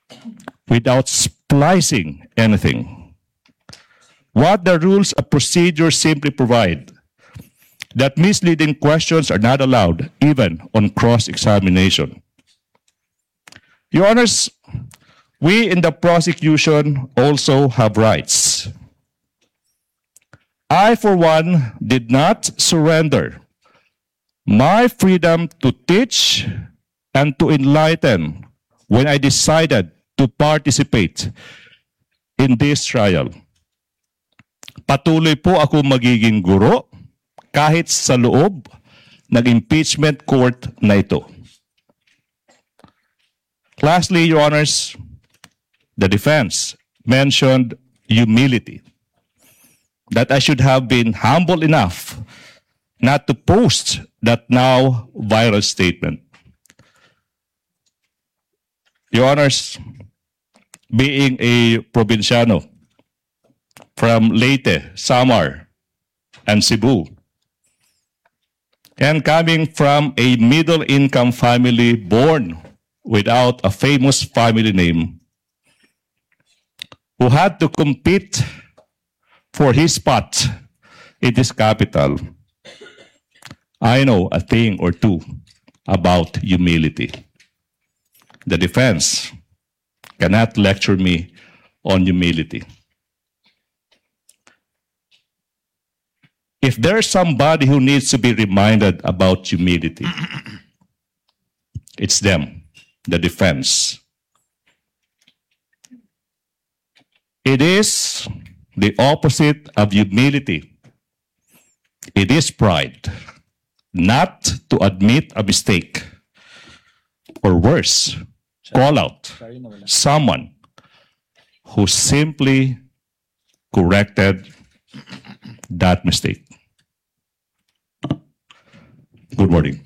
without splicing anything. What the rules of procedure simply provide, that misleading questions are not allowed, even on cross-examination. Your Honors, we in the prosecution also have rights. I, for one, did not surrender my freedom to teach and to enlighten when I decided to participate in this trial. Patuloy po ako magiging guro kahit sa loob ng impeachment court na ito. Lastly, Your Honors, the defense mentioned humility, that I should have been humble enough not to post that now viral statement. Your Honors, being a provinciano from Leyte, Samar, and Cebu, and coming from a middle-income family born without a famous family name, who had to compete for his spot in this capital, I know a thing or two about humility. The defense cannot lecture me on humility. If there's somebody who needs to be reminded about humility, it's them, the defense. It is the opposite of humility. It is pride, not to admit a mistake, or worse, call out someone who simply corrected that mistake. Good morning.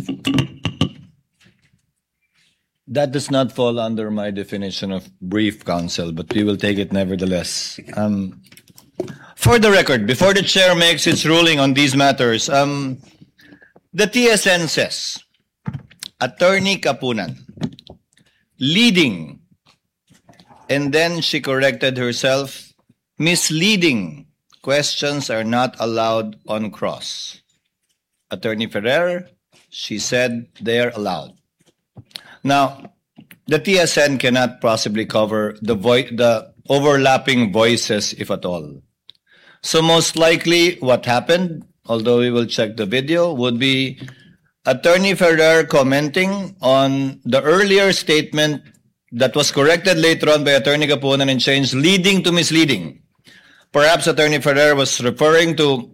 That does not fall under my definition of brief, counsel, but we will take it nevertheless. For the record, before the chair makes its ruling on these matters, the TSN says, Attorney Kapunan, leading, and then she corrected herself, misleading questions are not allowed on cross. Attorney Ferrer, she said they are allowed. Now, the TSN cannot possibly cover the overlapping voices, if at all. So most likely what happened, although we will check the video, would be Attorney Ferrer commenting on the earlier statement that was corrected later on by Attorney Kapunan and changed leading to misleading. Perhaps Attorney Ferrer was referring to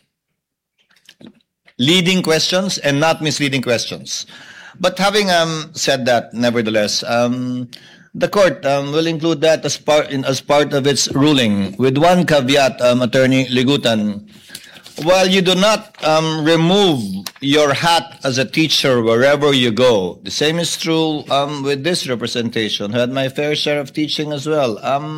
leading questions and not misleading questions. But having said that, nevertheless, the court will include that as part of its ruling, with one caveat, Attorney Ligutan. While you do not remove your hat as a teacher wherever you go, the same is true with this representation. I had my fair share of teaching as well.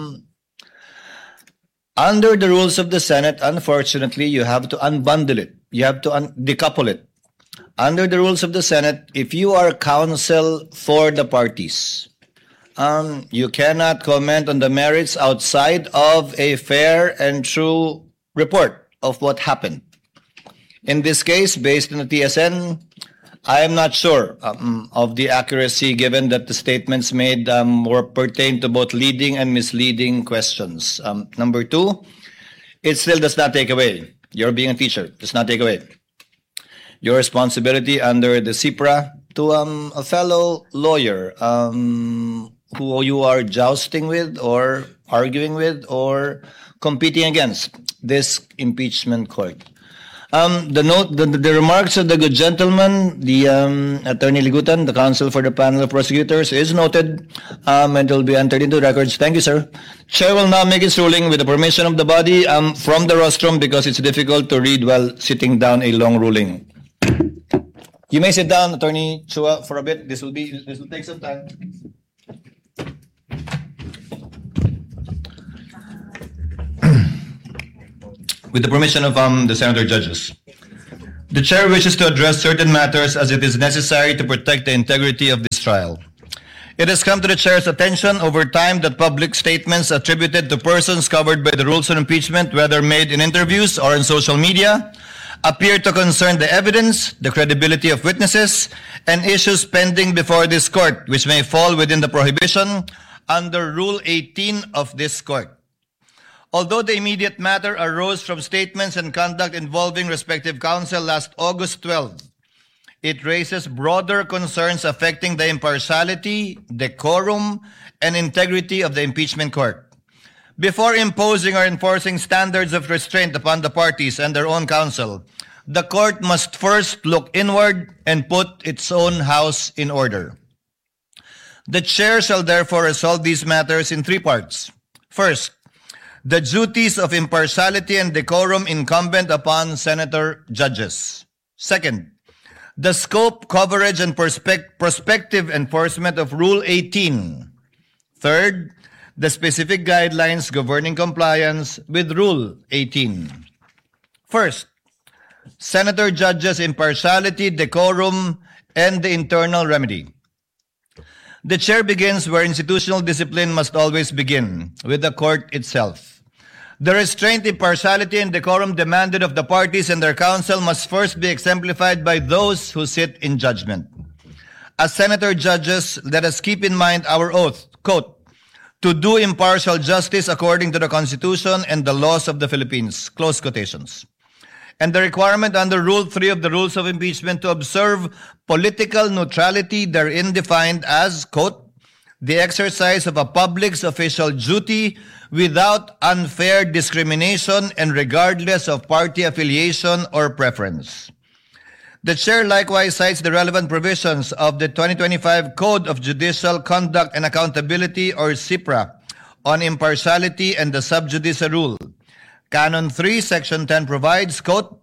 Under the rules of the Senate, unfortunately, you have to unbundle it. You have to decouple it. Under the rules of the Senate, if you are counsel for the parties, you cannot comment on the merits outside of a fair and true report of what happened. In this case, based on the TSN, I am not sure of the accuracy, given that the statements made were pertain to both leading and misleading questions. Number two, it still does not take away, your being a teacher, does not take away your responsibility under the CIPRA to a fellow lawyer who you are jousting with or arguing with or competing against this impeachment court. The remarks of the good gentleman, the Attorney Ligutan, the counsel for the panel of prosecutors, is noted and will be entered into records. Thank you, sir. Chair will now make its ruling with the permission of the body from the rostrum, because it's difficult to read while sitting down a long ruling. You may sit down, Attorney Chua, for a bit. This will take some time. With the permission of the Senator Judges. The Chair wishes to address certain matters as it is necessary to protect the integrity of this trial. It has come to the chair's attention over time that public statements attributed to persons covered by the rules on impeachment, whether made in interviews or in social media, appear to concern the evidence, the credibility of witnesses, and issues pending before this court, which may fall within the prohibition under Rule 18 of this court. Although the immediate matter arose from statements and conduct involving respective counsel last August 12, it raises broader concerns affecting the impartiality, decorum, and integrity of the impeachment court. Before imposing or enforcing standards of restraint upon the parties and their own counsel, the court must first look inward and put its own house in order. The chair shall therefore resolve these matters in three parts. First, the duties of impartiality and decorum incumbent upon senator judges. Second, the scope, coverage, and prospective enforcement of Rule 18. Third, the specific guidelines governing compliance with Rule 18. First, senator judges' impartiality, decorum, and the internal remedy. The chair begins where institutional discipline must always begin, with the court itself. The restraint, impartiality, and decorum demanded of the parties and their counsel must first be exemplified by those who sit in judgment. As senator judges, let us keep in mind our oath, quote, to do impartial justice according to the Constitution and the laws of the Philippines, close quotations. And the requirement under Rule 3 of the Rules of Impeachment to observe political neutrality therein defined as, quote, the exercise of a public's official duty without unfair discrimination and regardless of party affiliation or preference. The chair likewise cites the relevant provisions of the 2025 Code of Judicial Conduct and Accountability, or CIPRA, on impartiality and the sub judice rule. Canon 3, Section 10 provides, quote,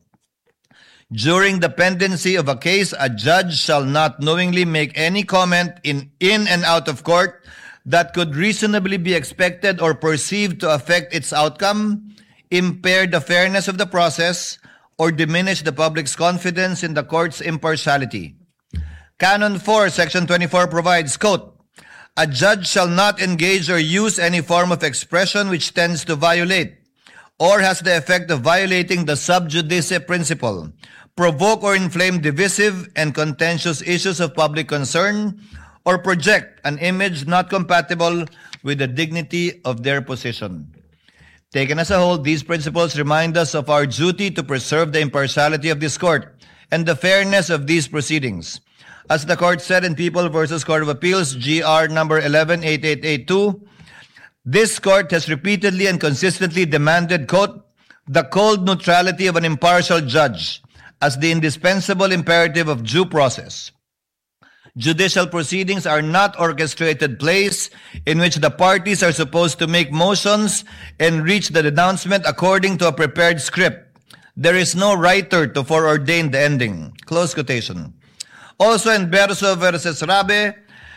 during the pendency of a case, a judge shall not knowingly make any comment in and out of court that could reasonably be expected or perceived to affect its outcome, impair the fairness of the process, or diminish the public's confidence in the court's impartiality. Canon 4, Section 24 provides, quote, a judge shall not engage or use any form of expression which tends to violate or has the effect of violating the sub judice principle, provoke or inflame divisive and contentious issues of public concern, or project an image not compatible with the dignity of their position. Taken as a whole, these principles remind us of our duty to preserve the impartiality of this court and the fairness of these proceedings. As the court said in People v. Court of Appeals, GR number 118882, this court has repeatedly and consistently demanded, quote, the cold neutrality of an impartial judge as the indispensable imperative of due process. Judicial proceedings are not orchestrated plays in which the parties are supposed to make motions and reach the denouncement according to a prepared script. There is no writer to foreordain the ending. Close quotation. Also in Berso versus Rabe,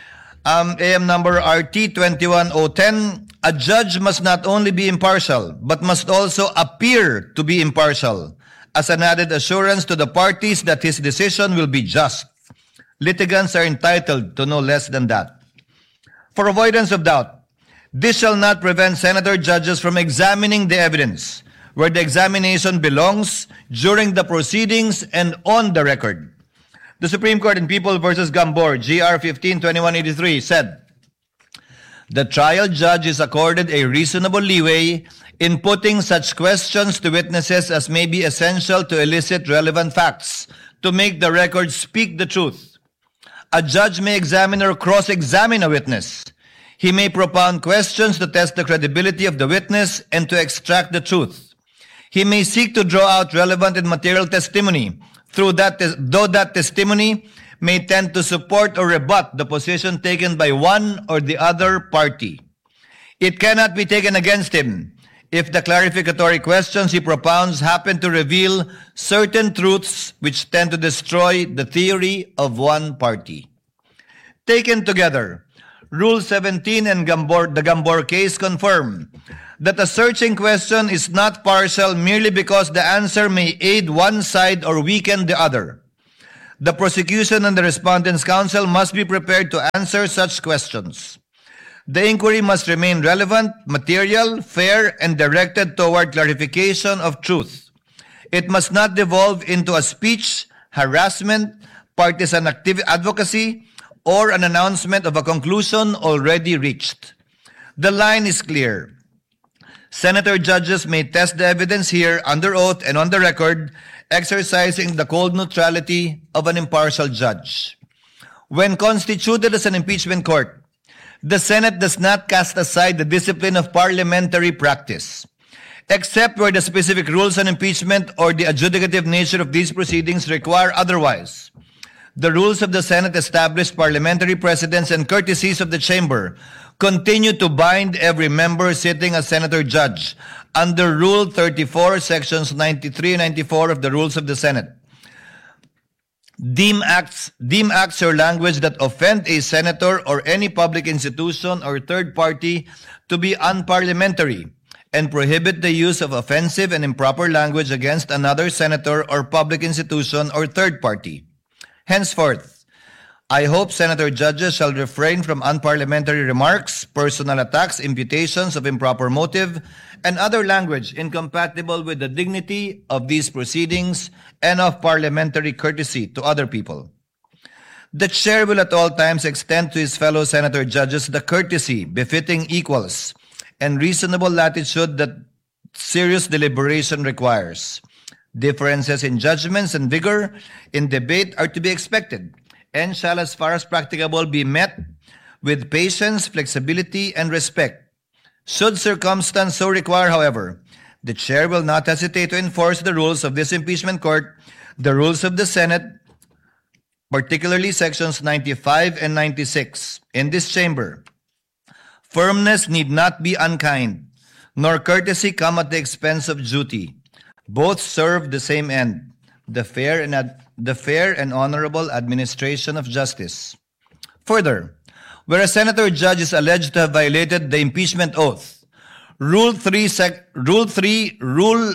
AM number RT 21010, a judge must not only be impartial, but must also appear to be impartial, as an added assurance to the parties that his decision will be just. Litigants are entitled to no less than that. For avoidance of doubt, this shall not prevent senator judges from examining the evidence where the examination belongs during the proceedings and on the record. The Supreme Court in People v. Gambor, GR 15-2183, said, the trial judge is accorded a reasonable leeway in putting such questions to witnesses as may be essential to elicit relevant facts, to make the record speak the truth. A judge may examine or cross-examine a witness. He may propound questions to test the credibility of the witness and to extract the truth. He may seek to draw out relevant and material testimony, though that testimony may tend to support or rebut the position taken by one or the other party. It cannot be taken against him if the clarificatory questions he propounds happen to reveal certain truths which tend to destroy the theory of one party. Taken together, Rule 17 and the Gambor case confirm that a searching question is not partial merely because the answer may aid one side or weaken the other. The prosecution and the respondent's counsel must be prepared to answer such questions. The inquiry must remain relevant, material, fair, and directed toward clarification of truth. It must not devolve into a speech, harassment, partisan advocacy, or an announcement of a conclusion already reached. The line is clear. Senator judges may test the evidence here under oath and on the record, exercising the cold neutrality of an impartial judge. When constituted as an impeachment court, the Senate does not cast aside the discipline of parliamentary practice, except where the specific rules on impeachment or the adjudicative nature of these proceedings require otherwise. The rules of the Senate establish parliamentary precedents and courtesies of the chamber continue to bind every member sitting as senator judge under Rule 34, Sections 93 and 94 of the Rules of the Senate. Deem acts or language that offend a senator or any public institution or third party to be unparliamentary and prohibit the use of offensive and improper language against another senator or public institution or third party. Henceforth, I hope senator judges shall refrain from unparliamentary remarks, personal attacks, imputations of improper motive, and other language incompatible with the dignity of these proceedings and of parliamentary courtesy to other people. The chair will at all times extend to his fellow senator judges the courtesy befitting equals and reasonable latitude that serious deliberation requires. Differences in judgments and vigor in debate are to be expected and shall, as far as practicable, be met with patience, flexibility, and respect. Should circumstance so require, however, the chair will not hesitate to enforce the rules of this impeachment court, the rules of the Senate, particularly sections 95 and 96. In this chamber, firmness need not be unkind, nor courtesy come at the expense of duty. Both serve the same end, the fair and honorable administration of justice. Further, where a senator judge is alleged to have violated the impeachment oath, Rule 3, Rule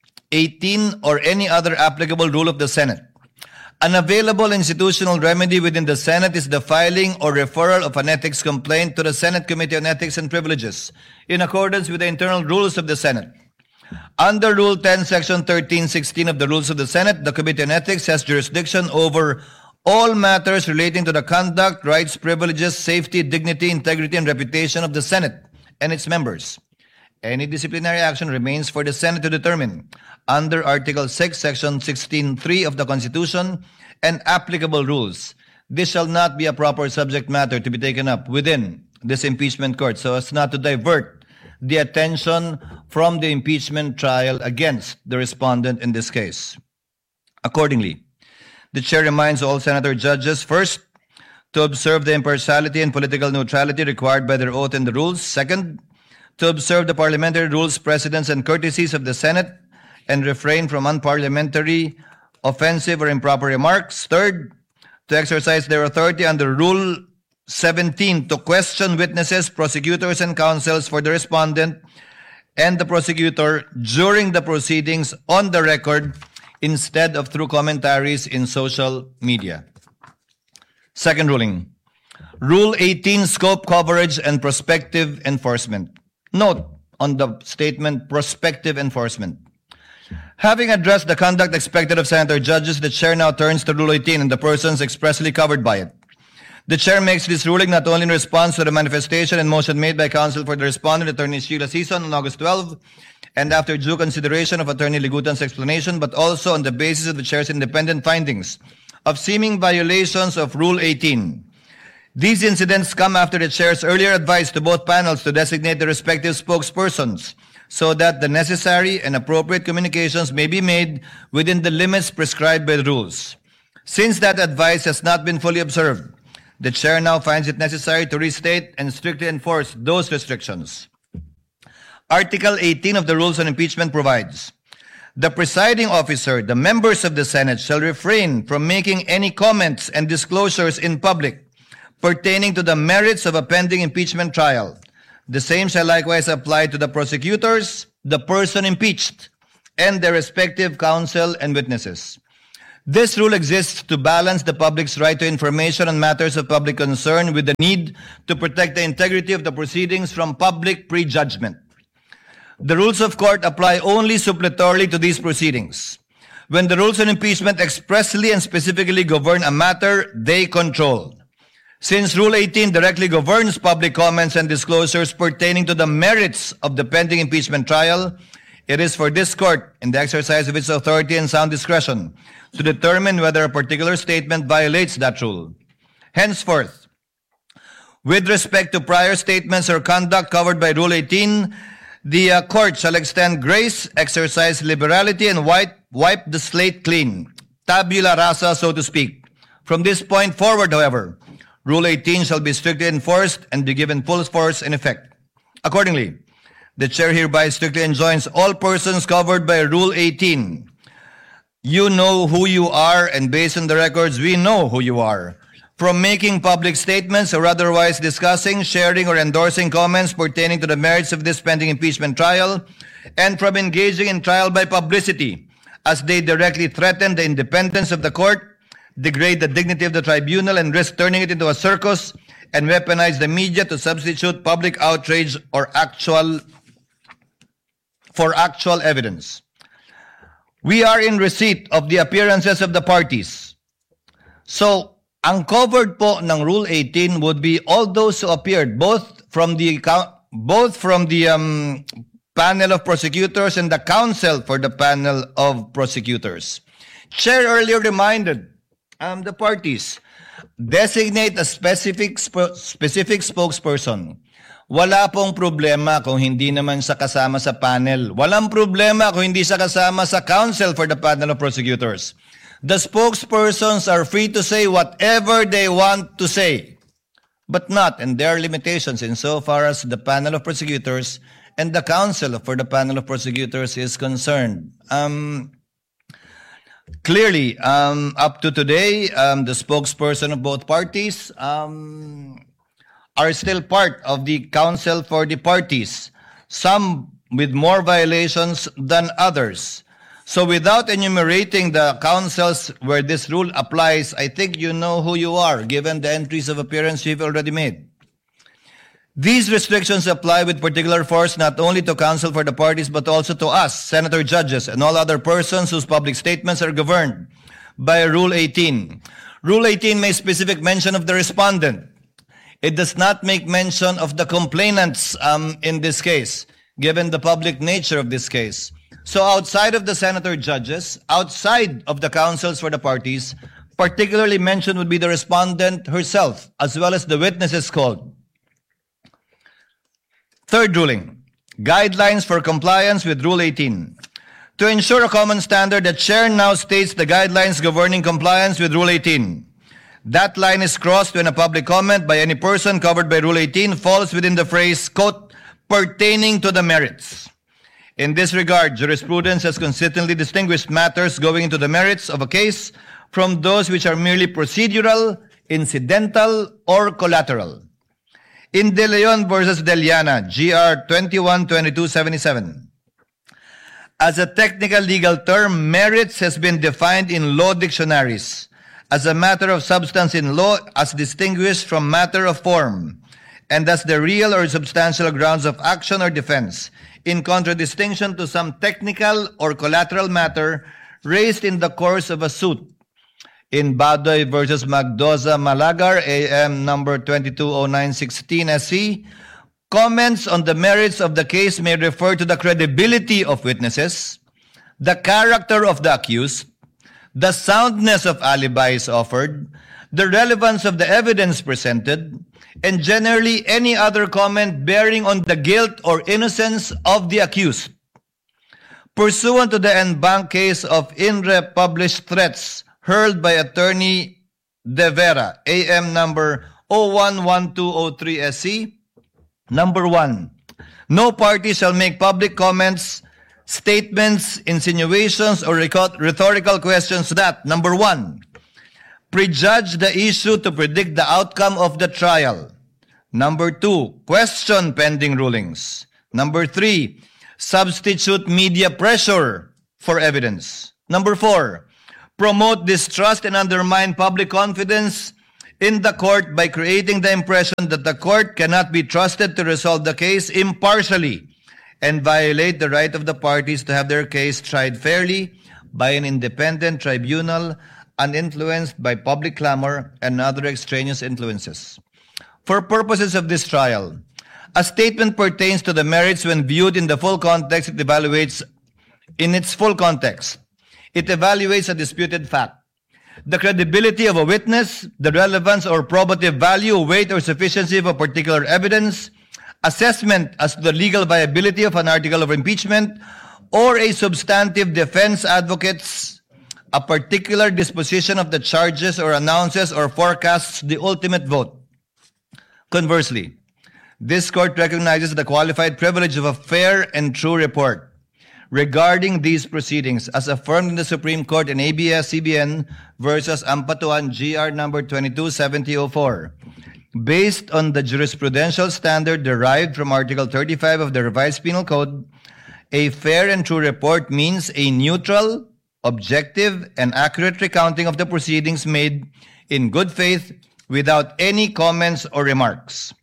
18, or any other applicable rule of the Senate, an available institutional remedy within the Senate is the filing or referral of an ethics complaint to the Senate Committee on Ethics and Privileges in accordance with the internal rules of the Senate. Under Rule 10, Section 13-16 of the Rules of the Senate, the Committee on Ethics has jurisdiction over all matters relating to the conduct, rights, privileges, safety, dignity, integrity, and reputation of the Senate and its members. Any disciplinary action remains for the Senate to determine under Article 6, Section 16.3 of the Constitution and applicable rules. This shall not be a proper subject matter to be taken up within this impeachment court so as not to divert the attention from the impeachment trial against the respondent in this case. Accordingly, the chair reminds all senator judges, first, to observe the impartiality and political neutrality required by their oath and the rules. Second, to observe the parliamentary rules, precedents, and courtesies of the Senate and refrain from unparliamentary, offensive, or improper remarks. Third, to exercise their authority under Rule 17 to question witnesses, prosecutors, and counsels for the respondent and the prosecutor during the proceedings on the record instead of through commentaries in social media. Second ruling, Rule 18, scope, coverage, and prospective enforcement. Note on the statement, prospective enforcement. Having addressed the conduct expected of senator judges, the chair now turns to Rule 18 and the persons expressly covered by it. The chair makes this ruling not only in response to the manifestation and motion made by counsel for the respondent, Attorney Sheila Sison, on August 12, and after due consideration of Attorney Ligutan's explanation, but also on the basis of the chair's independent findings of seeming violations of Rule 18. These incidents come after the chair's earlier advice to both panels to designate the respective spokespersons so that the necessary and appropriate communications may be made within the limits prescribed by the rules. Since that advice has not been fully observed, the chair now finds it necessary to restate and strictly enforce those restrictions. Article 18 of the Rules on Impeachment provides, the presiding officer, the members of the Senate, shall refrain from making any comments and disclosures in public pertaining to the merits of a pending impeachment trial. The same shall likewise apply to the prosecutors, the person impeached, and their respective counsel and witnesses. This rule exists to balance the public's right to information on matters of public concern with the need to protect the integrity of the proceedings from public prejudgment. The rules of court apply only suppletorily to these proceedings. When the rules on impeachment expressly and specifically govern a matter, they control. Since Rule 18 directly governs public comments and disclosures pertaining to the merits of the pending impeachment trial, it is for this court, in the exercise of its authority and sound discretion, to determine whether a particular statement violates that rule. Henceforth, with respect to prior statements or conduct covered by Rule 18, the court shall extend grace, exercise liberality, and wipe the slate clean, tabula rasa, so to speak. From this point forward, however, Rule 18 shall be strictly enforced and be given full force and effect. Accordingly, the chair hereby strictly enjoins all persons covered by Rule 18. You know who you are, and based on the records, we know who you are. From making public statements or otherwise discussing, sharing, or endorsing comments pertaining to the merits of this pending impeachment trial, and from engaging in trial by publicity, as they directly threaten the independence of the court, degrade the dignity of the tribunal, and risk turning it into a circus, and weaponize the media to substitute public outrage for actual evidence. We are in receipt of the appearances of the parties. So, ang covered po ng Rule 18 would be all those who appeared, both from the panel of prosecutors and the counsel for the panel of prosecutors. Chair earlier reminded the parties, designate a specific spokesperson. Wala pong problema kung hindi naman siya kasama sa panel. Walang problema kung hindi siya kasama sa counsel for the panel of prosecutors. The spokespersons are free to say whatever they want to say, but not, and there are limitations insofar as the panel of prosecutors and the counsel for the panel of prosecutors is concerned. Clearly, up to today, the spokesperson of both parties are still part of the counsel for the parties, some with more violations than others. So without enumerating the counsels where this rule applies, I think you know who you are, given the entries of appearance you've already made. These restrictions apply with particular force not only to counsel for the parties, but also to us, senator judges, and all other persons whose public statements are governed by Rule 18. Rule 18 makes specific mention of the respondent. It does not make mention of the complainants in this case, given the public nature of this case. So outside of the senator judges, outside of the counsels for the parties, particularly mentioned would be the respondent herself, as well as the witnesses called. Third ruling, guidelines for compliance with Rule 18. To ensure a common standard, the chair now states the guidelines governing compliance with Rule 18. That line is crossed when a public comment by any person covered by Rule 18 falls within the phrase, quote, pertaining to the merits. In this regard, jurisprudence has consistently distinguished matters going into the merits of a case from those which are merely procedural, incidental, or collateral. In De Leon versus Deliana, GR 21-2277, as a technical legal term, merits has been defined in law dictionaries as a matter of substance in law as distinguished from matter of form, and as the real or substantial grounds of action or defense, in contradistinction to some technical or collateral matter raised in the course of a suit. In Badoy versus Magdoza Malagar, AM number 220916 SC, comments on the merits of the case may refer to the credibility of witnesses, the character of the accused, the soundness of alibis offered, the relevance of the evidence presented, and generally any other comment bearing on the guilt or innocence of the accused. Pursuant to the en banc case of INRE published threats hurled by Attorney De Vera, AM number 011203 SC, number 1, no party shall make public comments, statements, insinuations, or rhetorical questions that, number 1, prejudge the issue to predict the outcome of the trial. Number 2, question pending rulings. Number 3, substitute media pressure for evidence. Number 4, promote distrust and undermine public confidence in the court by creating the impression that the court cannot be trusted to resolve the case impartially, and violate the right of the parties to have their case tried fairly by an independent tribunal uninfluenced by public clamor and other extraneous influences. For purposes of this trial, a statement pertains to the merits when viewed in the full context. It evaluates in its full context. It evaluates a disputed fact, the credibility of a witness, the relevance or probative value, weight, or sufficiency of a particular evidence, assessment as to the legal viability of an article of impeachment, or a substantive defense advocates a particular disposition of the charges or announces or forecasts the ultimate vote. Conversely, this court recognizes the qualified privilege of a fair and true report regarding these proceedings as affirmed in the Supreme Court in ABS-CBN versus Ampatuan GR number 227004. Based on the jurisprudential standard derived from Article 35 of the Revised Penal Code, a fair and true report means a neutral, objective, and accurate recounting of the proceedings made in good faith without any comments or remarks.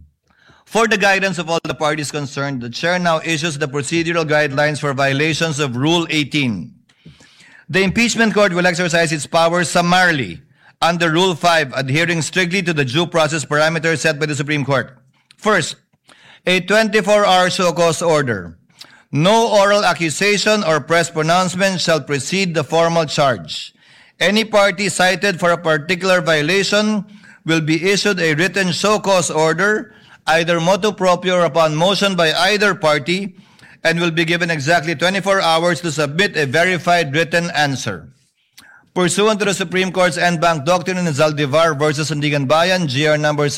For the guidance of all the parties concerned, the Chair now issues the procedural guidelines for violations of Rule 18. The Impeachment Court will exercise its powers summarily under Rule 5, adhering strictly to the due process parameters set by the Supreme Court. First, a 24-hour show cause order. No oral accusation or press pronouncement shall precede the formal charge. Any party cited for a particular violation will be issued a written show cause order, either motu proprio or upon motion by either party, and will be given exactly 24 hours to submit a verified written answer. Pursuant to the Supreme Court's en banc doctrine in Zaldivar versus Sandigan Bayan, GR number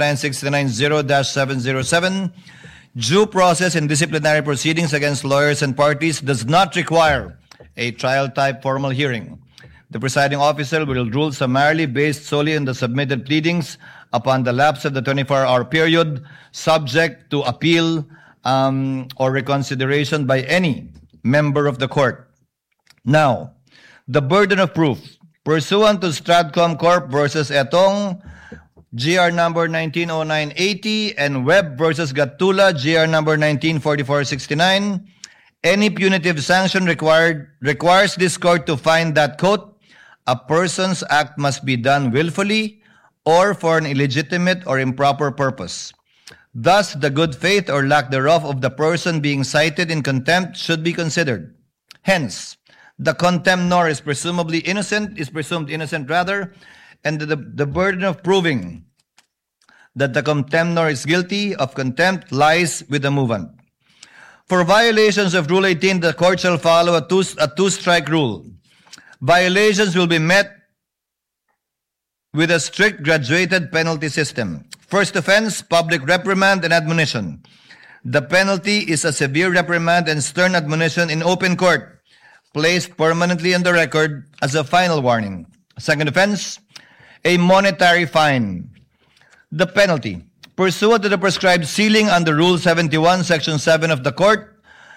79690-707, due process in disciplinary proceedings against lawyers and parties does not require a trial-type formal hearing. The presiding officer will rule summarily based solely on the submitted pleadings upon the lapse of the 24-hour period, subject to appeal or reconsideration by any member of the court. Now, the burden of proof. Pursuant to Stratcom Corp. versus Etong, GR number 190980, and Webb versus Gatula, GR number 194469, any punitive sanction requires this court to find that, quote, a person's act must be done willfully or for an illegitimate or improper purpose. Thus, the good faith or lack thereof of the person being cited in contempt should be considered. Hence, the contemnor is presumed innocent, and the burden of proving that the contemnor is guilty of contempt lies with the movant. For violations of Rule 18, the court shall follow a two-strike rule. Violations will be met with a strict graduated penalty system. First offense, public reprimand and admonition. The penalty is a severe reprimand and stern admonition in open court, placed permanently on the record as a final warning. Second offense, a monetary fine. The penalty, pursuant to the prescribed ceiling under Rule 71, Section 7 of the court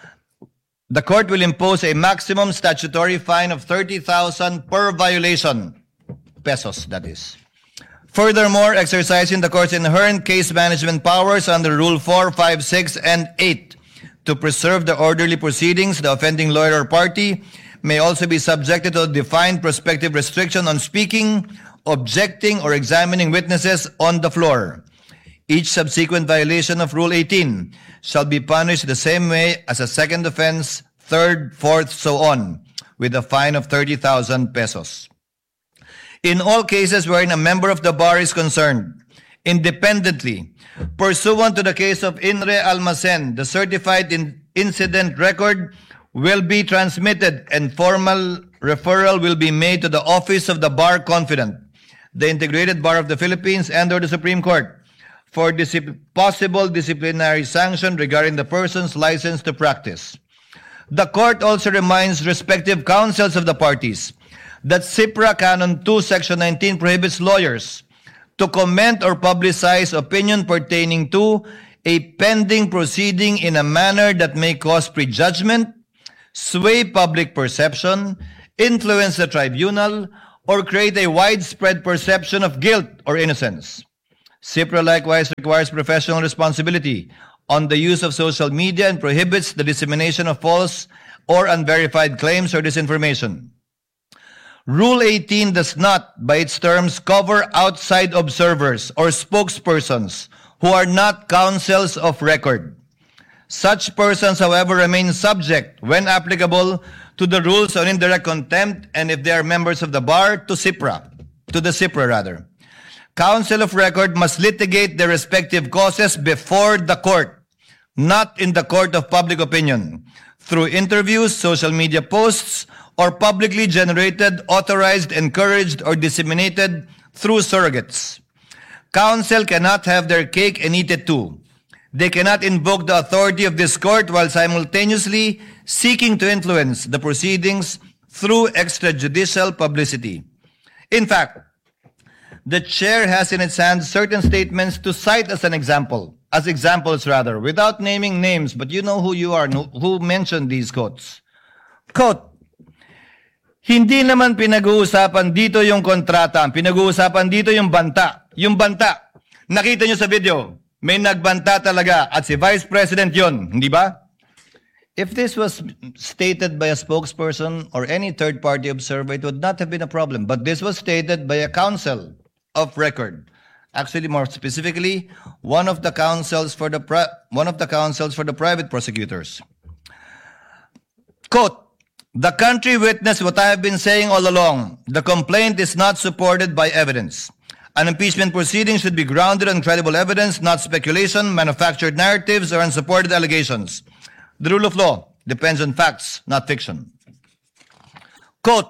will impose a maximum statutory fine of 30,000 per violation. Pesos, that is. Furthermore, exercising the court's inherent case management powers under Rule 4, 5, 6, and 8 to preserve the orderly proceedings, the offending lawyer or party may also be subjected to a defined prospective restriction on speaking, objecting, or examining witnesses on the floor. Each subsequent violation of Rule 18 shall be punished the same way as a second offense, third, fourth, so on, with a fine of 30,000 pesos. In all cases wherein a member of the bar is concerned, independently, pursuant to the case of Inre Almacen, the certified incident record will be transmitted and formal referral will be made to the Office of the Bar Confidant, the Integrated Bar of the Philippines, and or the Supreme Court for possible disciplinary sanction regarding the person's license to practice. The court also reminds respective counsels of the parties that CIPRA Canon 2, Section 19 prohibits lawyers to comment or publicize opinion pertaining to a pending proceeding in a manner that may cause prejudgment, sway public perception, influence the tribunal, or create a widespread perception of guilt or innocence. CIPRA likewise requires professional responsibility on the use of social media and prohibits the dissemination of false or unverified claims or disinformation. Rule 18 does not, by its terms, cover outside observers or spokespersons who are not counsels of record. Such persons, however, remain subject, when applicable, to the rules on indirect contempt, and if they are members of the bar, to the CIPRA. Counsel of record must litigate their respective causes before the court, not in the court of public opinion, through interviews, social media posts, or publicly generated, authorized, encouraged, or disseminated through surrogates. Counsel cannot have their cake and eat it too. They cannot invoke the authority of this court while simultaneously seeking to influence the proceedings through extrajudicial publicity. In fact, the chair has in its hands certain statements to cite as examples, without naming names, but you know who you are, who mentioned these quotes. Quote, hindi naman pinag-uusapan dito yung kontrata, pinag-uusapan dito yung banta. Yung banta, nakita nyo sa video, may nagbanta talaga at si Vice President yun, hindi ba? If this was stated by a spokesperson or any third-party observer, it would not have been a problem. But this was stated by a counsel of record. Actually, more specifically, one of the counsels for the private prosecutors. Quote, the country witnessed what I have been saying all along. The complaint is not supported by evidence. An impeachment proceeding should be grounded on credible evidence, not speculation, manufactured narratives, or unsupported allegations. The rule of law depends on facts, not fiction. Quote,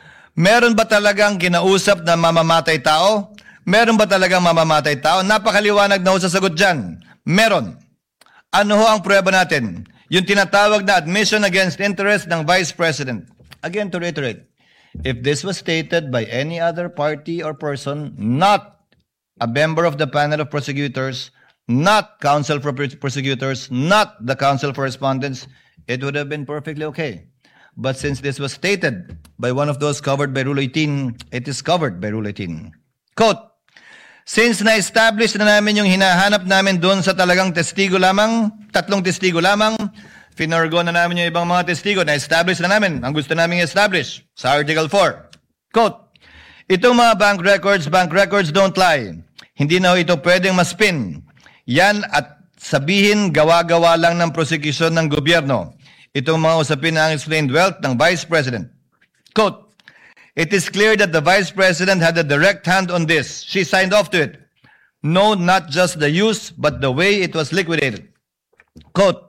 meron ba talagang kinausap na mamamatay tao? Meron ba talagang mamamatay tao? Napakaliwanag na ho sa sagot dyan. Meron. Ano ho ang prueba natin? Yung tinatawag na admission against interest ng Vice President. Again, to reiterate, if this was stated by any other party or person, not a member of the panel of prosecutors, not counsel for prosecutors, not the counsel for respondents, it would have been perfectly okay. But since this was stated by one of those covered by Rule 18, it is covered by Rule 18. Quote, since na-establish na namin yung hinahanap namin doon sa talagang testigo lamang, 3 testigo lamang, finorgo na namin yung ibang mga testigo, na-establish na namin ang gusto namin i-establish sa Article 4. Quote, itong mga bank records don't lie. Hindi na ito pwedeng maspin. Yan at sabihin gawa-gawa lang ng prosecution ng gobyerno. Itong mga usapin na unexplained wealth ng Vice President. Quote, it is clear that the Vice President had a direct hand on this. She signed off to it. No, not just the use, but the way it was liquidated. Quote,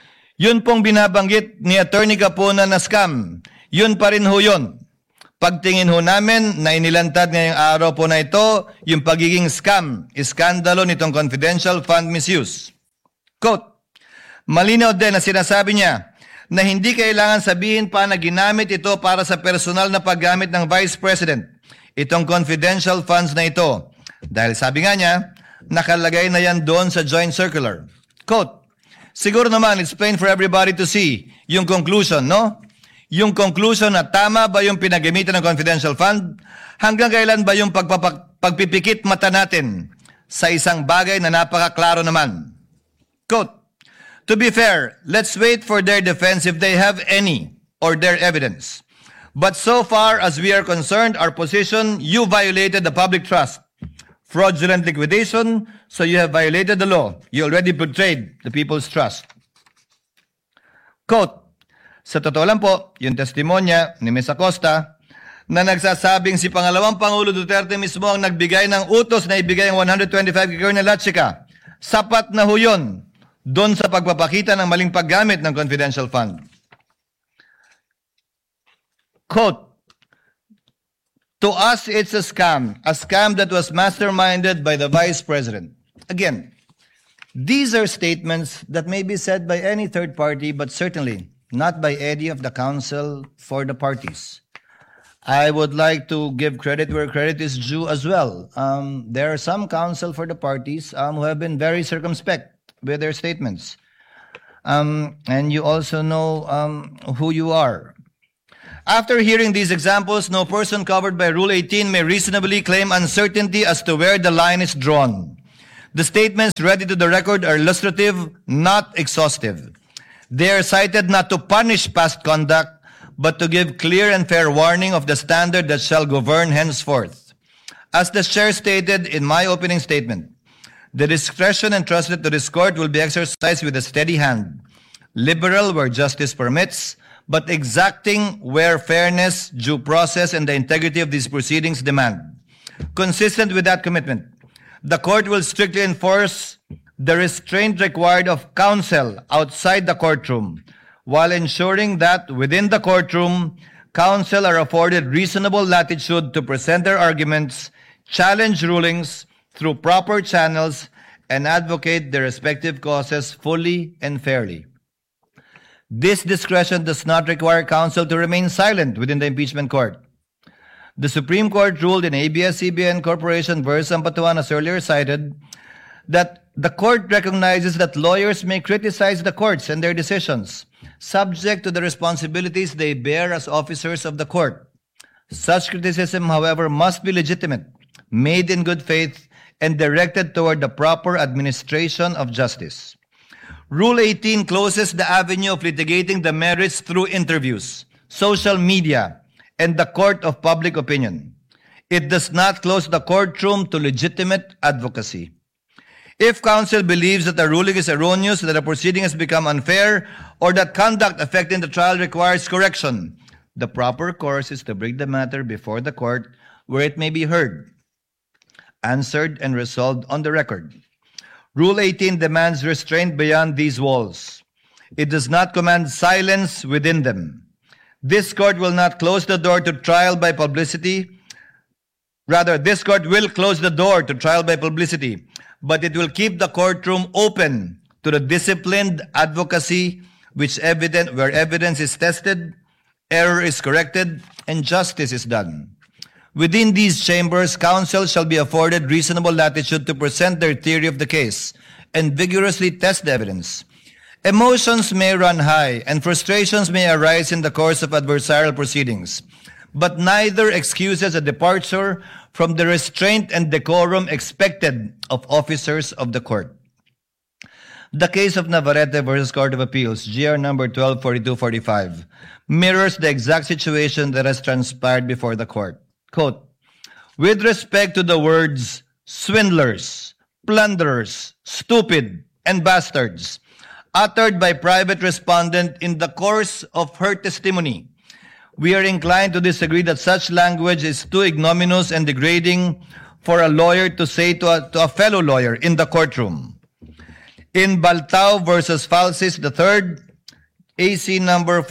yun pong binabanggit ni Attorney Capona na scam. Yun pa rin ho yun. Pagtingin ho namin na inilantad ngayong araw po na ito, yung pagiging scam, iskandalo nitong confidential fund misuse. Quote, malinaw din na sinasabi niya na hindi kailangan sabihin pa na ginamit ito para sa personal na paggamit ng Vice President, itong confidential funds na ito. Dahil sabi nga niya, nakalagay na yan doon sa joint circular. Quote, siguro naman, it's plain for everybody to see yung conclusion, no? Yung conclusion na tama ba yung pinagamitan ng confidential fund? Hanggang kailan ba yung pagpipikit mata natin sa isang bagay na napakaklaro naman? Quote, to be fair, let's wait for their defense if they have any or their evidence. But so far as we are concerned, our position, you violated the public trust. Fraudulent liquidation, so you have violated the law. You already betrayed the people's trust. Quote, sa totoo lang po, yung testimonya ni Ms. Acosta na nagsasabing si Pangalawang Pangulo Duterte mismo ang nagbigay ng utos na ibigay ang 125 kay Colonel Lachica. Sapat na ho yun doon sa pagpapakita ng maling paggamit ng confidential fund. Quote, to us, it's a scam that was masterminded by the Vice President. Again, these are statements that may be said by any third party, but certainly not by any of the counsel for the parties. I would like to give credit where credit is due as well. There are some counsel for the parties who have been very circumspect with their statements. And you also know who you are. After hearing these examples, no person covered by Rule 18 may reasonably claim uncertainty as to where the line is drawn. The statements read into the record are illustrative, not exhaustive. They are cited not to punish past conduct, but to give clear and fair warning of the standard that shall govern henceforth. As the Chair stated in my opening statement, the discretion entrusted to this court will be exercised with a steady hand, liberal where justice permits, but exacting where fairness, due process, and the integrity of these proceedings demand. Consistent with that commitment, the court will strictly enforce the restraint required of counsel outside the courtroom, while ensuring that within the courtroom, counsel are afforded reasonable latitude to present their arguments, challenge rulings through proper channels, and advocate their respective causes fully and fairly. This discretion does not require counsel to remain silent within the impeachment court. The Supreme Court ruled in ABS-CBN Corporation v. Ampatuan, as earlier cited, that the court recognizes that lawyers may criticize the courts and their decisions, subject to the responsibilities they bear as officers of the court. Such criticism, however, must be legitimate, made in good faith, and directed toward the proper administration of justice. Rule 18 closes the avenue of litigating the merits through interviews, social media, and the court of public opinion. It does not close the courtroom to legitimate advocacy. If counsel believes that the ruling is erroneous, that a proceeding has become unfair, or that conduct affecting the trial requires correction, the proper course is to bring the matter before the court where it may be heard, answered, and resolved on the record. Rule 18 demands restraint beyond these walls. It does not command silence within them. This court will not close the door to trial by publicity. Rather, this court will close the door to trial by publicity, but it will keep the courtroom open to the disciplined advocacy where evidence is tested, error is corrected, and justice is done. Within these chambers, counsel shall be afforded reasonable latitude to present their theory of the case and vigorously test the evidence. Emotions may run high and frustrations may arise in the course of adversarial proceedings, but neither excuses a departure from the restraint and decorum expected of officers of the court. The case of Navarrete versus Court of Appeals, GR number 124245, mirrors the exact situation that has transpired before the court. Quote, with respect to the words swindlers, plunderers, stupid, and bastards, uttered by private respondent in the course of her testimony, we are inclined to disagree that such language is too ignominious and degrading for a lawyer to say to a fellow lawyer in the courtroom. In Baltao versus Falsis III, AC number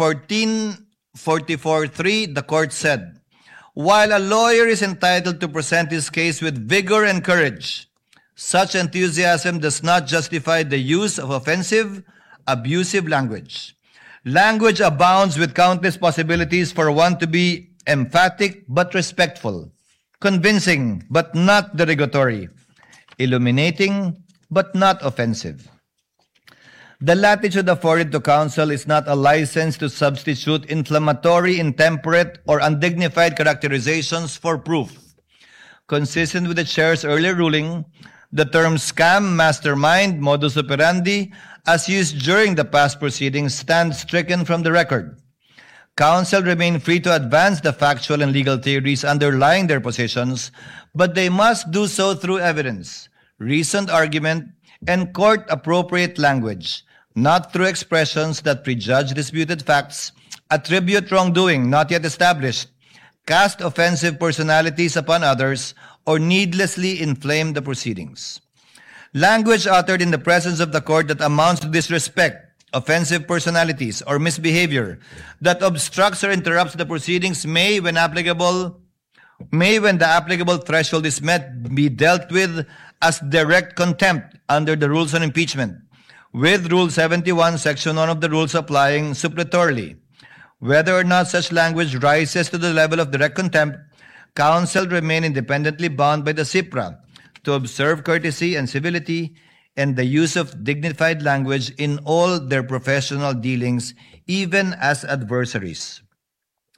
14443, the court said, while a lawyer is entitled to present his case with vigor and courage, such enthusiasm does not justify the use of offensive, abusive language. Language abounds with countless possibilities for one to be emphatic but respectful, convincing but not derogatory, illuminating but not offensive. The latitude afforded to counsel is not a license to substitute inflammatory, intemperate, or undignified characterizations for proof. Consistent with the chair's earlier ruling, the term scam, mastermind, modus operandi, as used during the past proceedings, stand stricken from the record. Counsel remain free to advance the factual and legal theories underlying their positions, but they must do so through evidence, reasoned argument, and court-appropriate language, not through expressions that prejudge disputed facts, attribute wrongdoing not yet established, cast offensive personalities upon others, or needlessly inflame the proceedings. Language uttered in the presence of the court that amounts to disrespect, offensive personalities, or misbehavior that obstructs or interrupts the proceedings may, when the applicable threshold is met, be dealt with as direct contempt under the rules on impeachment, with Rule 71, Section 1 of the rules applying suppletorily. Whether or not such language rises to the level of direct contempt, counsel remain independently bound by the CIPRA to observe courtesy and civility and the use of dignified language in all their professional dealings, even as adversaries.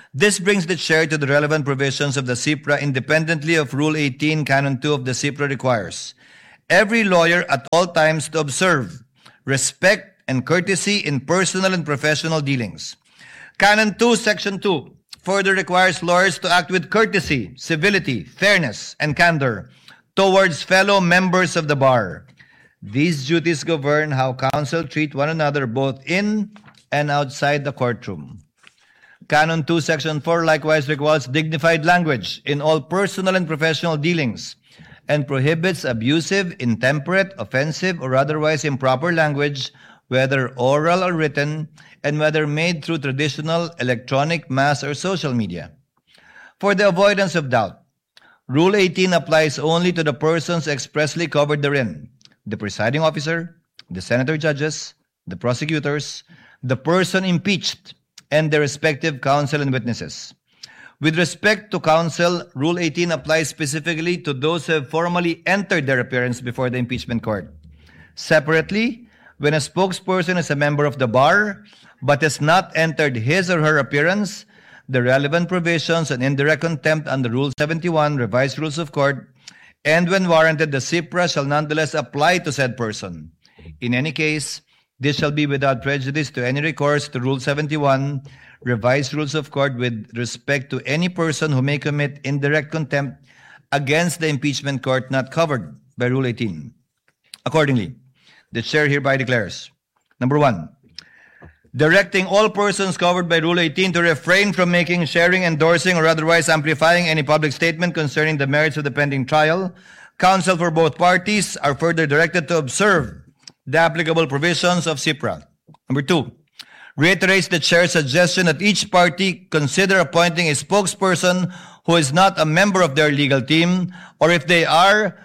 This brings the chair to the relevant provisions of the CIPRA independently of Rule 18, Canon 2 of the CIPRA requires every lawyer at all times to observe respect and courtesy in personal and professional dealings. Canon 2, Section 2 further requires lawyers to act with courtesy, civility, fairness, and candor towards fellow members of the bar. These duties govern how counsel treat one another both in and outside the courtroom. Canon 2, Section 4 likewise requires dignified language in all personal and professional dealings and prohibits abusive, intemperate, offensive, or otherwise improper language, whether oral or written, and whether made through traditional, electronic, mass, or social media. For the avoidance of doubt, Rule 18 applies only to the persons expressly covered therein: the presiding officer, the senator judges, the prosecutors, the person impeached, and their respective counsel and witnesses. With respect to counsel, Rule 18 applies specifically to those who have formally entered their appearance before the impeachment court. Separately, when a spokesperson is a member of the bar but has not entered his or her appearance, the relevant provisions on indirect contempt under Rule 71, Revised Rules of Court, and when warranted, the CIPRA shall nonetheless apply to said person. In any case, this shall be without prejudice to any recourse to Rule 71, Revised Rules of Court, with respect to any person who may commit indirect contempt against the impeachment court not covered by Rule 18. Accordingly, the chair hereby declares, number 1, directing all persons covered by Rule 18 to refrain from making, sharing, endorsing, or otherwise amplifying any public statement concerning the merits of the pending trial. Counsel for both parties are further directed to observe the applicable provisions of CIPRA. Number 2, reiterates the chair's suggestion that each party consider appointing a spokesperson who is not a member of their legal team, or if they are,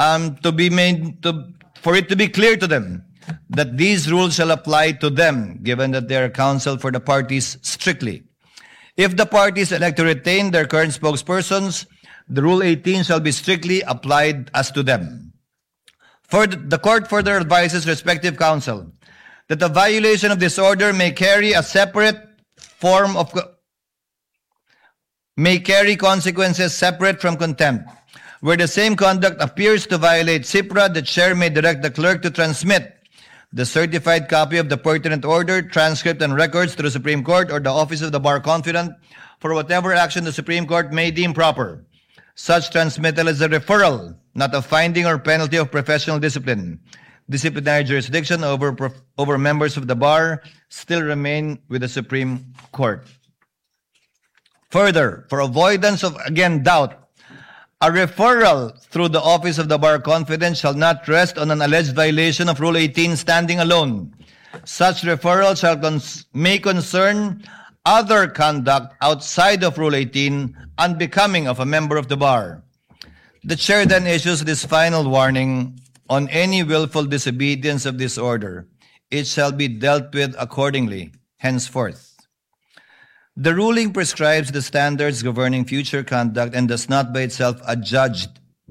for it to be clear to them that these rules shall apply to them, given that they are counsel for the parties strictly. If the parties elect to retain their current spokespersons, the Rule 18 shall be strictly applied as to them. The court further advises respective counsel that the violation of this order may carry consequences separate from contempt. Where the same conduct appears to violate CIPRA, the chair may direct the clerk to transmit the certified copy of the pertinent order, transcript, and records to the Supreme Court or the Office of the Bar Confidant for whatever action the Supreme Court may deem proper. Such transmittal is a referral, not a finding or penalty of professional discipline. Disciplinary jurisdiction over members of the bar still remain with the Supreme Court. Further, for avoidance of, again, doubt, a referral through the Office of the Bar Confidant shall not rest on an alleged violation of Rule 18 standing alone. Such referral may concern other conduct outside of Rule 18 unbecoming of a member of the bar. The chair then issues this final warning: on any willful disobedience of this order, it shall be dealt with accordingly henceforth. The ruling prescribes the standards governing future conduct and does not by itself adjudge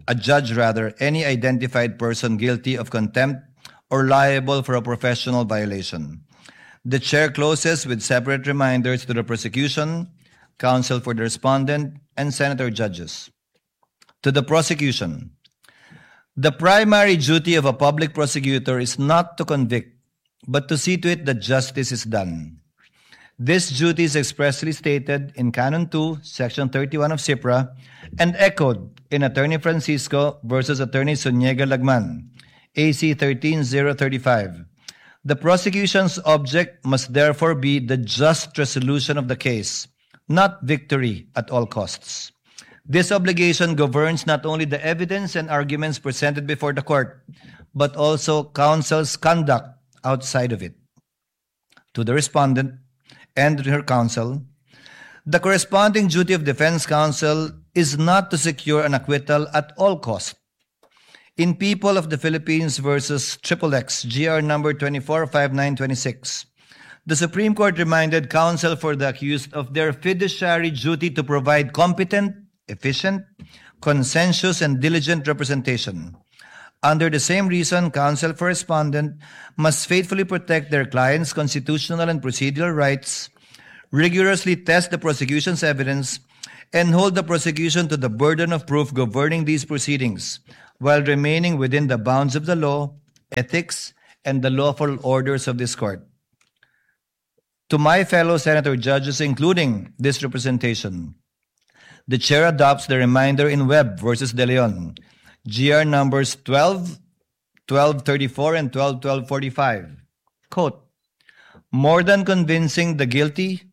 any identified person guilty of contempt or liable for a professional violation. The chair closes with separate reminders to the prosecution, counsel for the respondent, and senator judges. To the prosecution, the primary duty of a public prosecutor is not to convict, but to see to it that justice is done. This duty is expressly stated in Canon 2, Section 31 of CIPRA, and echoed in Attorney Francisco versus Attorney Zuniga Lagman, AC 13035. The prosecution's object must therefore be the just resolution of the case, not victory at all costs. This obligation governs not only the evidence and arguments presented before the court, but also counsel's conduct outside of it. To the respondent and her counsel, the corresponding duty of defense counsel is not to secure an acquittal at all costs. In People of the Philippines versus XXX, GR number 245926, the Supreme Court reminded counsel for the accused of their fiduciary duty to provide competent, efficient, conscientious, and diligent representation. Under the same reason, counsel for respondent must faithfully protect their client's constitutional and procedural rights, rigorously test the prosecution's evidence, and hold the prosecution to the burden of proof governing these proceedings, while remaining within the bounds of the law, ethics, and the lawful orders of this court. To my fellow senator judges, including this representation, the chair adopts the reminder in Webb versus De Leon, GR numbers 12-1234 and 12-1245. Quote, more than convicting the guilty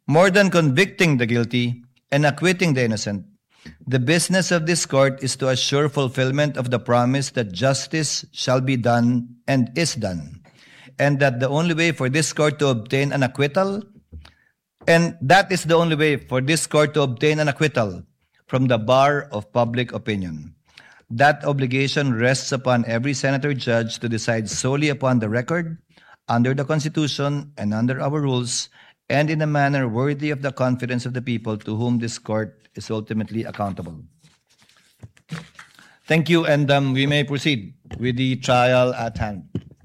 and acquitting the innocent, the business of this court is to assure fulfillment of the promise that justice shall be done and is done, and that the only way for this court to obtain an acquittal, from the bar of public opinion. That obligation rests upon every senator judge to decide solely upon the record, under the Constitution and under our rules, and in a manner worthy of the confidence of the people to whom this court is ultimately accountable. Thank you, and we may proceed with the trial at hand.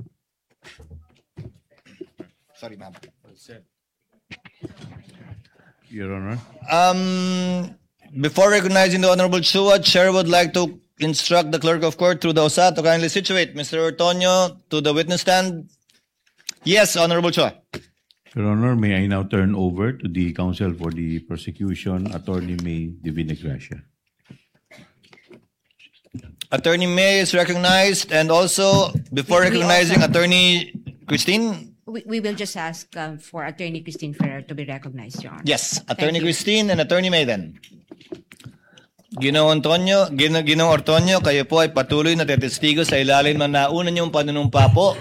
Sorry, ma'am. Your Honor. Before recognizing the Honorable Chua, Chair would like to instruct the Clerk of Court through the OSA to kindly situate Mr. Ortonio to the witness stand. Yes, Honorable Chua. Your Honor, may I now turn over to the counsel for the prosecution, Attorney May Divina Gracia. Attorney May is recognized, and also, before recognizing Attorney Christine. We will just ask for Attorney Christine Ferrer to be recognized, Your Honor. Yes, Attorney Christine and Attorney May then. Ginoong Ortonio, kayo po ay patuloy na tetestigo sa ilalim ng nauna niyong panunumpa po.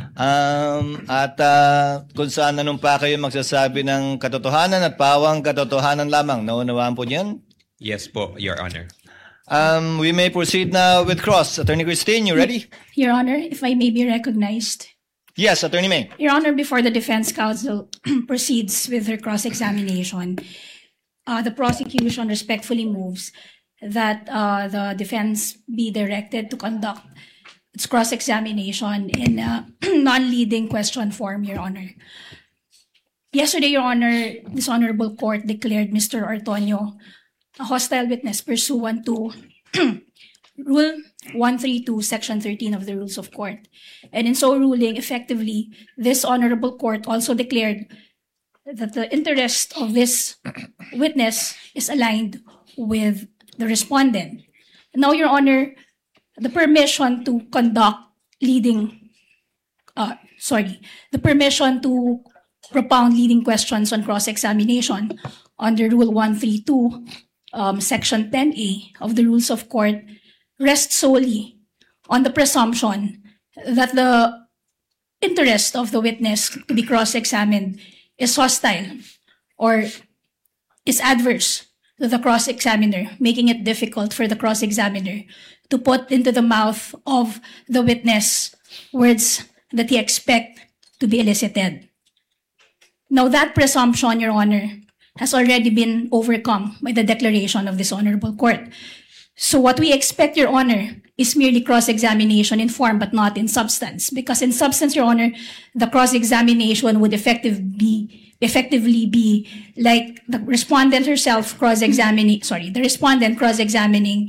Kung saan nanumpa kayo magsasabi ng katotohanan at pawang katotohanan lamang. Naunawaan po niyan? Yes po, Your Honor. We may proceed now with cross. Attorney Christine, you ready? Your Honor, if I may be recognized. Yes, Attorney May. Your Honor, before the defense counsel proceeds with her cross-examination, the prosecution respectfully moves that the defense be directed to conduct its cross-examination in a non-leading question form, Your Honor. Yesterday, Your Honor, this Honorable Court declared Mr. Ortonio a hostile witness pursuant to Rule 132, Section 13 of the Rules of Court. And in so ruling, effectively, this Honorable Court also declared that the interest of this witness is aligned with the respondent. Now, Your Honor, the permission to propound leading questions on cross-examination under Rule 132, Section 10A of the Rules of Court rests solely on the presumption that the interest of the witness to be cross-examined is hostile or is adverse to the cross-examiner, making it difficult for the cross-examiner to put into the mouth of the witness words that he expects to be elicited. Now, that presumption, Your Honor, has already been overcome by the declaration of this Honorable Court. So what we expect, Your Honor, is merely cross-examination in form but not in substance. Because in substance, Your Honor, the cross-examination would effectively be like the respondent herself cross-examining, the respondent cross-examining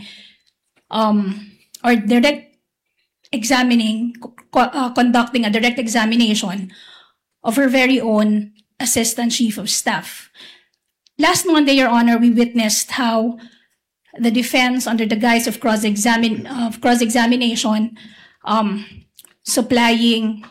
or direct examining, conducting a direct examination of her very own Assistant Chief of Staff. Last Monday, Your Honor, we witnessed how the defense, under the guise of cross-examination, supplying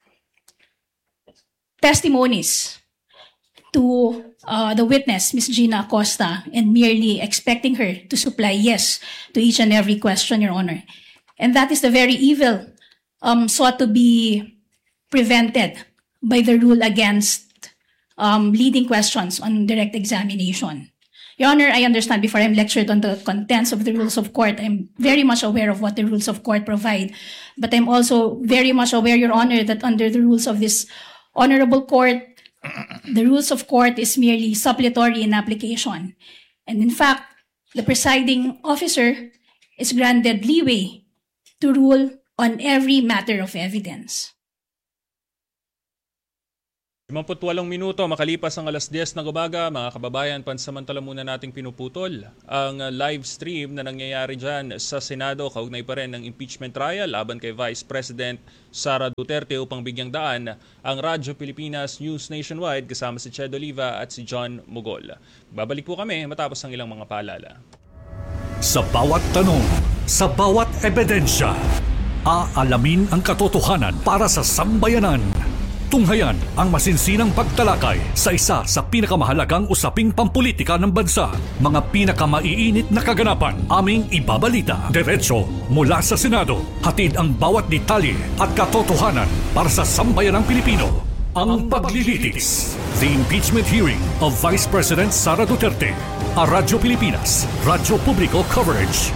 testimonies to the witness, Ms. Gina Acosta, and merely expecting her to supply yes to each and every question, Your Honor. And that is the very evil sought to be prevented by the rule against leading questions on direct examination. Your Honor, I understand before I'm lectured on the contents of the rules of court, I'm very much aware of what the rules of court provide. But I'm also very much aware, Your Honor, that under the rules of this Honorable Court, the rules of court is merely suppletory in application. And in fact, the presiding officer is granted leeway to rule on every matter of evidence. 58 minuto makalipas ang alas 10 ng umaga, mga kababayan, pansamantala muna nating pinuputol ang live stream na nangyayari dyan sa Senado kaugnay pa rin ng impeachment trial laban kay Vice President Sara Duterte upang bigyang daan ang Radyo Pilipinas News Nationwide kasama si Ched Oliva at si John Mugol. Babalik po kami matapos ang ilang mga paalala. Sa bawat tanong, sa bawat ebidensya, aalamin ang katotohanan para sa sambayanan. Tunghayan ang masinsinang pagtalakay sa isa sa pinakamahalagang usaping pampulitika ng bansa. Mga pinakamaiinit na kaganapan aming ibabalita diretso mula sa Senado. Hatid ang bawat detalye at katotohanan para sa sambayanang Pilipino. Ang paglilitis. The impeachment hearing of Vice President Sara Duterte. A Radyo Pilipinas, Radyo Publiko Coverage.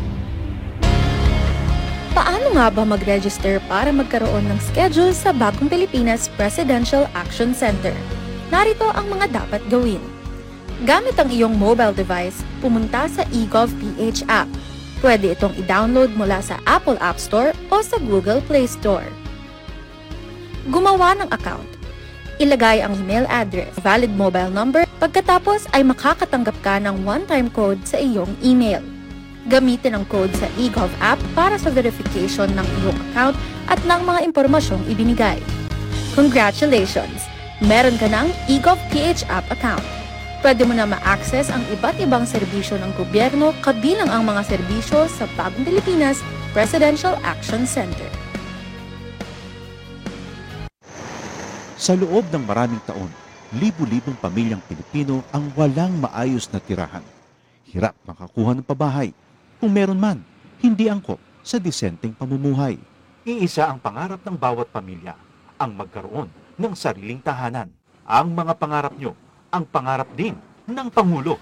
Paano nga ba mag-register para magkaroon ng schedule sa Bagong Pilipinas Presidential Action Center? Narito ang mga dapat gawin. Gamit ang iyong mobile device, pumunta sa eGov.ph app. Pwede itong i-download mula sa Apple App Store o sa Google Play Store. Gumawa ng account. Ilagay ang email address, valid mobile number, pagkatapos ay makakatanggap ka ng one-time code sa iyong email. Gamitin ang code sa eGov app para sa verification ng iyong account at ng mga impormasyong ibinigay. Congratulations! Meron ka ng eGov.ph app account. Pwede mo na ma-access ang iba't ibang serbisyo ng gobyerno kabilang ang mga serbisyo sa Bagong Pilipinas Presidential Action Center. Sa loob ng maraming taon, libu-libong pamilyang Pilipino ang walang maayos na tirahan. Hirap makakuha ng pabahay. Kung meron man, hindi angkop sa disenteng pamumuhay. Iisa ang pangarap ng bawat pamilya, ang magkaroon ng sariling tahanan. Ang mga pangarap nyo, ang pangarap din ng Pangulo.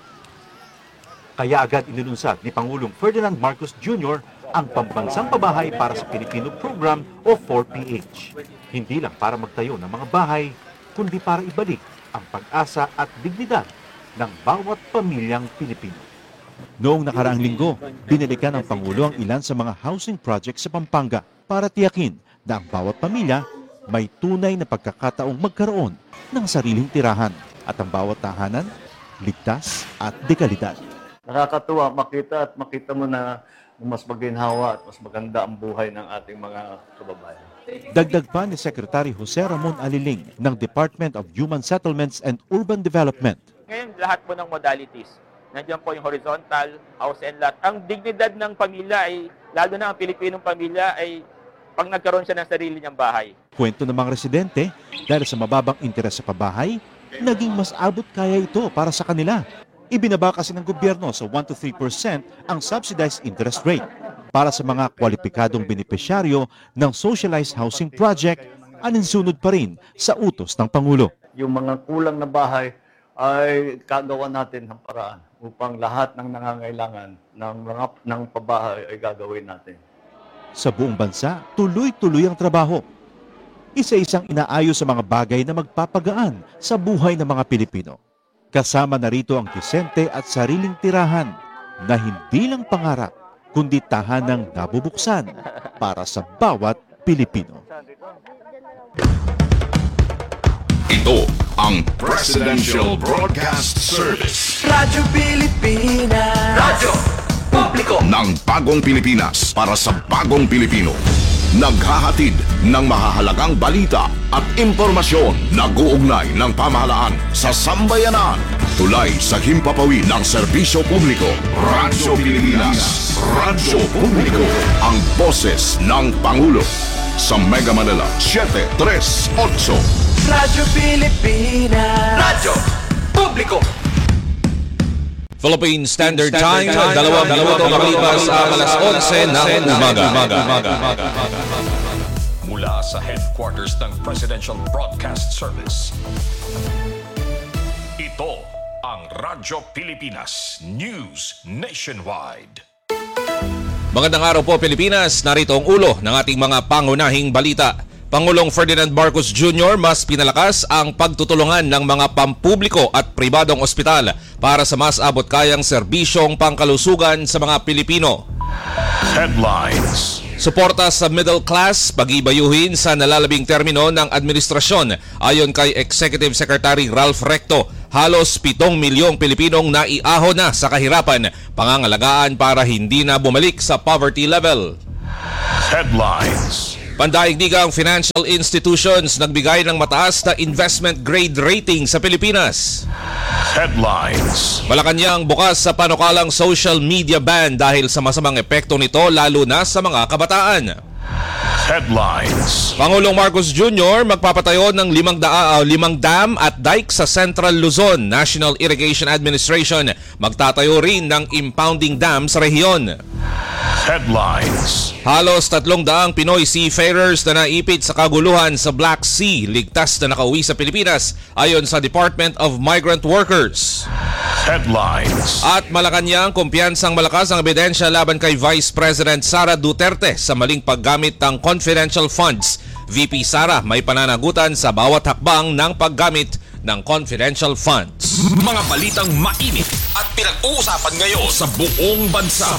Kaya agad inilunsad ni Pangulong Ferdinand Marcos Jr. ang Pambansang Pabahay para sa Pilipino Program o 4PH. Hindi lang para magtayo ng mga bahay, kundi para ibalik ang pag-asa at dignidad ng bawat pamilyang Pilipino. Noong nakaraang linggo, binalikan ng Pangulo ang ilan sa mga housing projects sa Pampanga para tiyakin na ang bawat pamilya may tunay na pagkakataong magkaroon ng sariling tirahan at ang bawat tahanan ligtas at dekalidad. Nakakatuwa makita mo na mas maginhawa at mas maganda ang buhay ng ating mga kababayan. Dagdag pa ni Secretary Jose Ramon Aliling ng Department of Human Settlements and Urban Development. Ngayon, lahat po ng modalities. Nandiyan po yung horizontal, house and lot. Ang dignidad ng pamilya ay, lalo na ang Pilipinong pamilya, ay pag nagkaroon siya ng sarili niyang bahay. Kwento ng mga residente, dahil sa mababang interes sa pabahay, naging mas abot kaya ito para sa kanila. Ibinaba kasi ng gobyerno sa 1 to 3% ang subsidized interest rate para sa mga kwalipikadong benepisyaryo ng socialized housing project, aninsunod pa rin sa utos ng Pangulo. Yung mga kulang na bahay ay kagawa natin ng paraan upang lahat ng nangangailangan ng pabahay ay gagawin natin. Sa buong bansa, tuloy-tuloy ang trabaho. Isa-isang inaayos sa mga bagay na magpapagaan sa buhay ng mga Pilipino. Kasama na rito ang disente at sariling tirahan na hindi lang pangarap, kundi tahanang nabubuksan para sa bawat Pilipino. Ito ang Presidential Broadcast Service. Radyo Pilipinas. Radyo Publiko ng Bagong Pilipinas para sa Bagong Pilipino. Naghahatid ng mahahalagang balita at impormasyon na guugnay ng pamahalaan sa sambayanan. Tulay sa himpapawid ng serbisyo publiko. Radyo Pilipinas. Radyo Publiko. Ang boses ng Pangulo. Sa Mega Manila, 738. Radyo Pilipinas. Radyo Publiko. Philippine Standard Time, 2 minuto makalipas ang alas 11 ng umaga. Mula sa headquarters ng Presidential Broadcast Service. Ito ang Radyo Pilipinas News Nationwide. Magandang araw po Pilipinas, narito ang ulo ng ating mga pangunahing balita. Pangulong Ferdinand Marcos Jr. mas pinalakas ang pagtutulungan ng mga pampubliko at pribadong ospital para sa mas abot kayang serbisyong pangkalusugan sa mga Pilipino. Headlines. Suporta sa middle class, pag-ibayuhin sa nalalabing termino ng administrasyon. Ayon kay Executive Secretary Ralph Recto, halos 7 milyong Pilipinong naiahon na sa kahirapan, pangangalagaan para hindi na bumalik sa poverty level. Headlines. Pandaigdigang financial institutions nagbigay ng mataas na investment grade rating sa Pilipinas. Headlines. Malacanang bukas sa panukalang social media ban dahil sa masamang epekto nito lalo na sa mga kabataan. Headlines. Pangulong Marcos Jr. magpapatayo ng 5 dam at dike sa Central Luzon. National Irrigation Administration magtatayo rin ng impounding dam sa rehiyon. Headlines. Halos 300 Pinoy seafarers na naipit sa kaguluhan sa Black Sea ligtas na nakauwi sa Pilipinas ayon sa Department of Migrant Workers. Headlines. At Malacanang, kumpiyansang malakas ang ebidensya laban kay Vice President Sara Duterte sa maling paggamit ng confidential funds. VP Sara may pananagutan sa bawat hakbang ng paggamit ng confidential funds. Mga balitang mainit at pinag-uusapan ngayon sa buong bansa.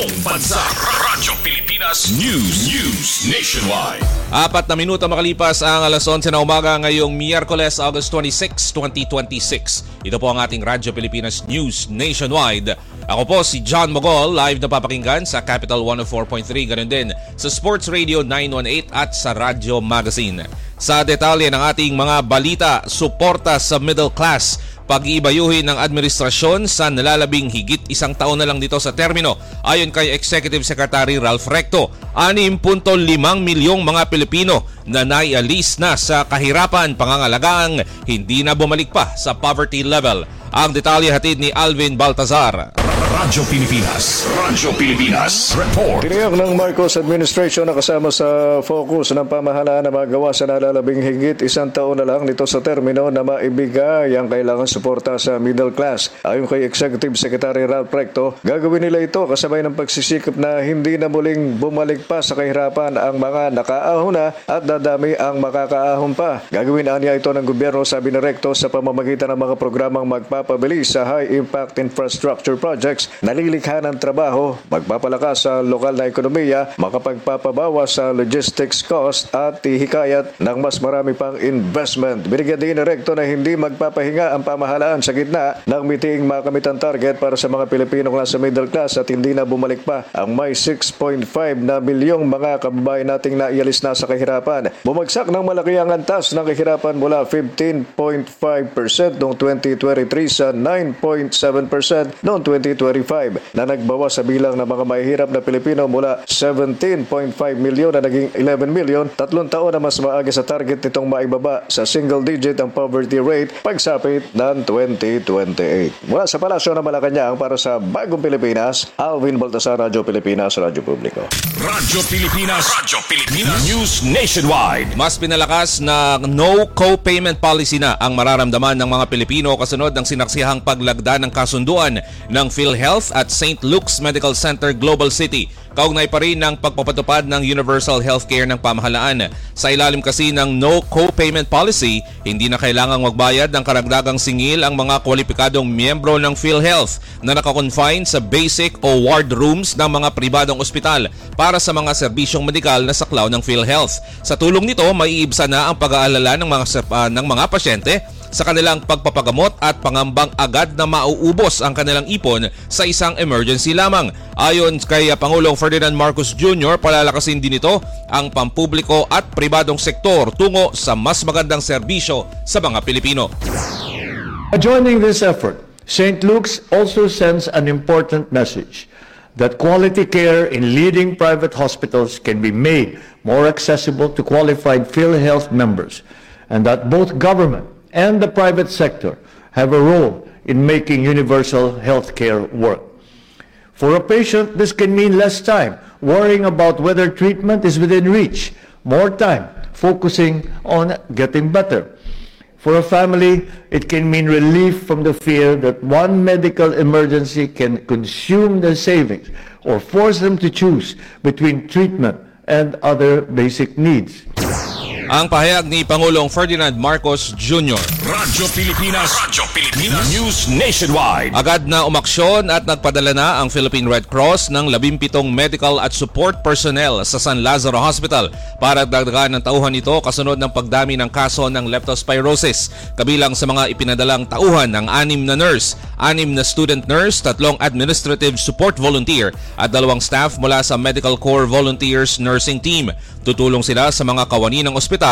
Radyo Pilipinas News Nationwide. 4 na minuto makalipas ang alas 11 na umaga ngayong Miyerkules, August 26, 2026. Ito po ang ating Radyo Pilipinas News Nationwide. Ako po si John Mogol, live na papakinggan sa Capital 104.3, ganun din sa Sports Radio 918 at sa Radyo Magazine. Sa detalye ng ating mga balita, suporta sa middle class, pag-iibayuhin ng administrasyon sa nalalabing higit 1 taon na lang dito sa termino. Ayon kay Executive Secretary Ralph Recto, 6.5 milyong mga Pilipino na naialis na sa kahirapan, pangangalagang hindi na bumalik pa sa poverty level. Ang detalye hatid ni Alvin Baltazar. Radyo Pilipinas Report. Tiniyak ng Marcos Administration na kasama sa focus ng pamahalaan na magawa sa nalalabing higit 1 taon na lang nito sa termino na maibigay ang kailangan suporta sa middle class. Ayon kay Executive Secretary Ralph Recto, gagawin nila ito kasabay ng pagsisikap na hindi na muling bumalik pa sa kahirapan ang mga nakaahon na at dadami ang makakaahon pa. Gagawin niya ito ng gobyerno, sabi ni Recto, sa pamamagitan ng mga programang magpapabilis sa high-impact infrastructure projects, nalilikha ng trabaho, magpapalakas sa lokal na ekonomiya, makapagpapabawas sa logistics cost at hikayat ng mas marami pang investment. Binigyan din ni Recto na hindi magpapahinga ang pamahalaan sa gitna ng mitiing makamit ang target para sa mga Pilipinong nasa middle class at hindi na bumalik pa ang may 6.5 na milyong mga kababayan nating naialis na sa kahirapan. Bumagsak ng malaki ang antas ng kahirapan mula 15.5% noong 2023 sa 9.7% noong 2025 na nagbawas sa bilang ng mga mahihirap na Pilipino mula 17.5 milyon na naging 11 milyon, 3 taon na mas maaga sa target nitong maibaba sa single digit ang poverty rate pagsapit ng 2028. Mula sa Palasyo ng Malacanang para sa Bagong Pilipinas, Alvin Baltasar, Radyo Pilipinas, Radyo Publiko. Radyo Pilipinas News Nationwide. Mas pinalakas na no co-payment policy na ang mararamdaman ng mga Pilipino kasunod ng sinaksihang paglagda ng kasunduan ng PhilHealth at St. Luke's Medical Center Global City. Kaugnay pa rin ng pagpapatupad ng universal healthcare ng pamahalaan. Sa ilalim kasi ng no co-payment policy, hindi na kailangang magbayad ng karagdagang singil ang mga kwalipikadong miyembro ng PhilHealth na nakakonfine sa basic o ward rooms ng mga pribadong ospital para sa mga serbisyong medikal na saklaw ng PhilHealth. Sa tulong nito, maiibsa na ang pag-aalala ng mga pasyente sa kanilang pagpapagamot at pangambang agad na mauubos ang kanilang ipon sa isang emergency lamang. Ayon kay Pangulong Ferdinand Marcos Jr., palalakasin din ito ang pampubliko at pribadong sektor tungo sa mas magandang serbisyo sa mga Pilipino. Joining this effort, St. Luke's also sends an important message that quality care in leading private hospitals can be made more accessible to qualified PhilHealth members, and that both government and the private sector have a role in making universal health care work. For a patient, this can mean less time worrying about whether treatment is within reach, more time focusing on getting better. For a family, it can mean relief from the fear that one medical emergency can consume their savings or force them to choose between treatment and other basic needs. Ang pahayag ni Pangulong Ferdinand Marcos Jr. Radyo Pilipinas News Nationwide. Agad na umaksyon at nagpadala na ang Philippine Red Cross ng 17 medical at support personnel sa San Lazaro Hospital para dagdagan ng tauhan ito kasunod ng pagdami ng kaso ng leptospirosis. Kabilang sa mga ipinadalang tauhan ng 6 na nurse, 6 na student nurse, 3 administrative support volunteer at 2 staff mula sa Medical Corps Volunteers Nursing Team. Tutulong sila sa mga kawani ng ospital